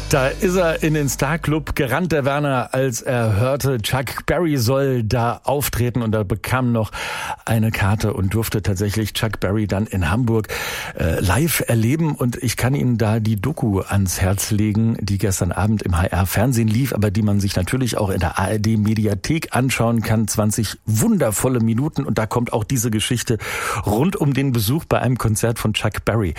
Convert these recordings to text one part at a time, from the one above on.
Da ist er in den Star-Club gerannt, der Werner, als er hörte, Chuck Berry soll da auftreten, und er bekam noch eine Karte und durfte tatsächlich Chuck Berry dann in Hamburg live erleben. Und ich kann Ihnen da die Doku ans Herz legen, die gestern Abend im HR-Fernsehen lief, aber die man sich natürlich auch in der ARD-Mediathek anschauen kann. 20 wundervolle Minuten, und da kommt auch diese Geschichte rund um den Besuch bei einem Konzert von Chuck Berry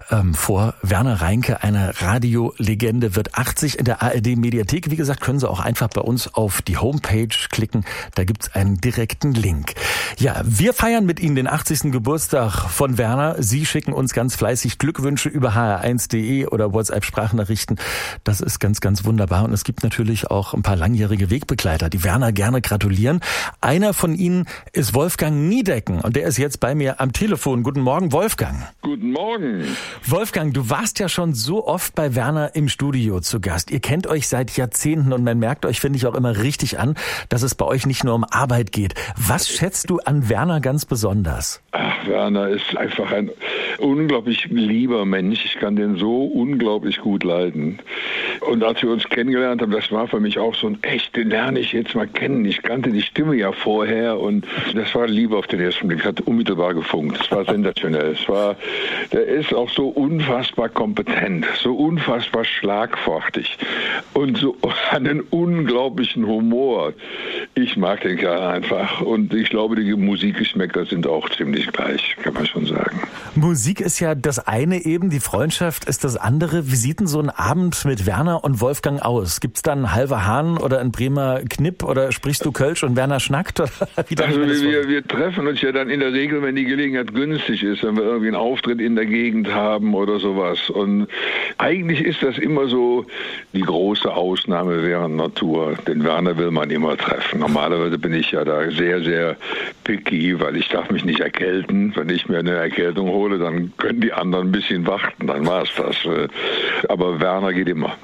vor. Werner Reinke, eine Radiolegende, wird 80 in der ARD-Mediathek. Wie gesagt, können Sie auch einfach bei uns auf die Homepage klicken. Da gibt's einen direkten Link. Ja, wir feiern mit Ihnen den 80. Geburtstag von Werner. Sie schicken uns ganz fleißig Glückwünsche über hr1.de oder WhatsApp-Sprachnachrichten. Das ist ganz, ganz wunderbar. Und es gibt natürlich auch ein paar langjährige Wegbegleiter, die Werner gerne gratulieren. Einer von ihnen ist Wolfgang Niedecken, und der ist jetzt bei mir am Telefon. Guten Morgen, Wolfgang. Guten Morgen. Wolfgang, du warst ja schon so oft bei Werner im Studio zu Gast. Ihr kennt euch seit Jahrzehnten, und man merkt euch, finde ich, auch immer richtig an, dass es bei euch nicht nur um Arbeit geht. Was schätzt du an Werner ganz besonders? Ach, Werner ist einfach ein unglaublich lieber Mensch. Ich kann den so unglaublich gut leiden. Und als wir uns kennengelernt haben, das war für mich auch so ein echt, den lerne ich jetzt mal kennen. Ich kannte die Stimme ja vorher, und das war Liebe auf den ersten Blick. Hat unmittelbar gefunkt. Es war sensationell. Der ist auch so unfassbar kompetent, so unfassbar schlagfertig und so einen unglaublichen Humor. Ich mag den Kerl einfach, und ich glaube, die Musikgeschmäcker sind auch ziemlich gleich, kann man schon sagen. Musik ist ja das eine eben, die Freundschaft ist das andere. Wie sieht denn so ein Abend mit Werner und Wolfgang aus? Gibt's dann einen halber Hahn oder einen Bremer Knipp, oder sprichst du Kölsch und Werner schnackt? Oder wie also wir treffen uns ja dann in der Regel, wenn die Gelegenheit günstig ist, wenn wir irgendwie einen Auftritt in der Gegend haben oder sowas. Und eigentlich ist das immer so die große Ausnahme während Natur. Den Werner will man immer treffen. Normalerweise bin ich ja da sehr, sehr picky, weil ich darf mich nicht erkälten. Wenn ich mir eine Erkältung hole, dann können die anderen ein bisschen warten, dann war's das. Aber Werner geht immer.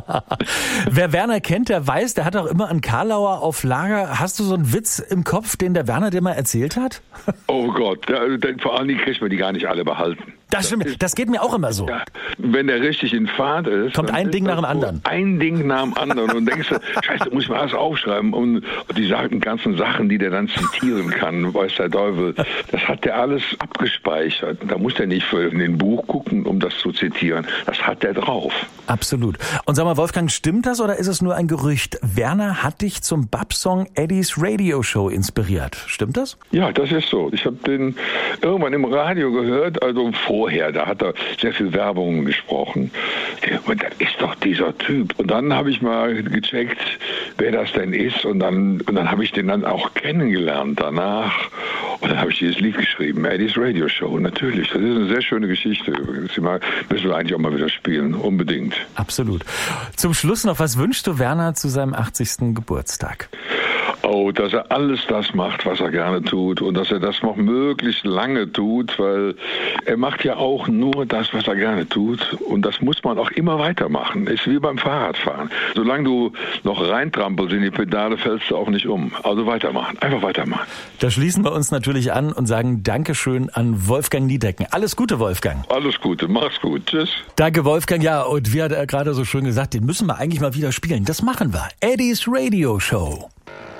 Wer Werner kennt, der weiß, der hat auch immer einen Karlauer auf Lager. Hast du so einen Witz im Kopf, den der Werner dir mal erzählt hat? Oh Gott, vor allen Dingen kriegt man die gar nicht alle behalten. Das stimmt, das geht mir auch immer so. Ja, wenn der richtig in Fahrt ist, kommt ein Ding nach dem anderen. Ein Ding nach dem anderen, und denkst du, scheiße, muss ich mal alles aufschreiben, und die ganzen Sachen, die der dann zitieren kann, weiß der Teufel, das hat der alles abgespeichert. Da muss der nicht in den Buch gucken, um das zu zitieren. Das hat der drauf. Absolut. Und sag mal, Wolfgang, stimmt das, oder ist es nur ein Gerücht? Werner hat dich zum Bab-Song Eddie's Radio Show inspiriert. Stimmt das? Ja, das ist so. Ich habe den irgendwann im Radio gehört, also vorher, da hat er sehr viel Werbung gesprochen. Und das ist doch dieser Typ. Und dann habe ich mal gecheckt, wer das denn ist, und dann habe ich den dann auch kennengelernt danach. Und dann habe ich dieses Lied geschrieben, Eddie's Radio Show, natürlich. Das ist eine sehr schöne Geschichte übrigens. Die müssen wir eigentlich auch mal wieder spielen, unbedingt. Absolut. Zum Schluss noch, was wünschst du Werner zu seinem 80. Geburtstag? Oh, dass er alles das macht, was er gerne tut, und dass er das noch möglichst lange tut, weil er macht ja auch nur das, was er gerne tut, und das muss man auch immer weitermachen. Ist wie beim Fahrradfahren. Solange du noch reintrampelst in die Pedale, fällst du auch nicht um. Also weitermachen, einfach weitermachen. Da schließen wir uns natürlich an und sagen Dankeschön an Wolfgang Niedecken. Alles Gute, Wolfgang. Alles Gute, mach's gut, tschüss. Danke, Wolfgang. Ja, und wie hat er gerade so schön gesagt, den müssen wir eigentlich mal wieder spielen. Das machen wir. Eddie's Radio Show.